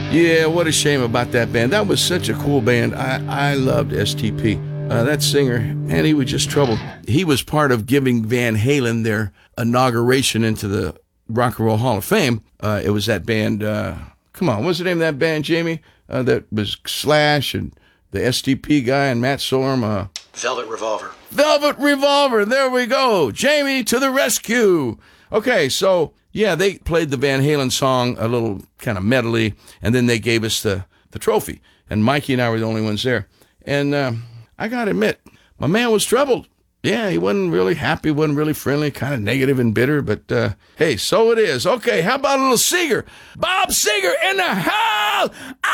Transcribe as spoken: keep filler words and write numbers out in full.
Yeah, what a shame about that band. That was such a cool band. I, I loved S T P. Uh, that singer, and he was just troubled. He was part of giving Van Halen their inauguration into the Rock and Roll Hall of Fame. Uh, it was that band, uh, come on, what's the name of that band, Jamie? Uh, that was Slash and the S T P guy and Matt Sorum. Uh, Velvet Revolver. Velvet Revolver, there we go. Jamie to the rescue. Okay, so, yeah, they played the Van Halen song, a little kind of medley, and then they gave us the, the trophy. And Mikey and I were the only ones there. And uh, I got to admit, my man was troubled. Yeah, he wasn't really happy, wasn't really friendly, kind of negative and bitter, but uh, hey, so it is. Okay, how about a little Seeger? Bob Seger in the house!